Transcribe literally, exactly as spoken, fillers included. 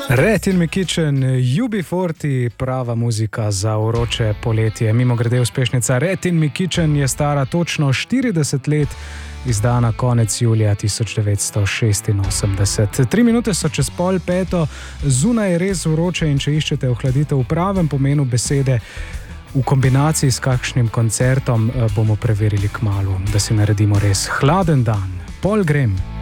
Red in McKitchen, U B štirideset, prava muzika za vroče poletje. Mimo grede uspešnica Red in McKitchen je stara točno štirideset let, izdana konec julija tisoč devetsto šestinosemdeset. Tri minute so čez pol peto, zunaj je res vroče in če iščete ohladitev v pravem pomenu besede, v kombinaciji s kakšnim koncertom, bomo preverili kmalu, da si naredimo res hladen dan. Pol grem.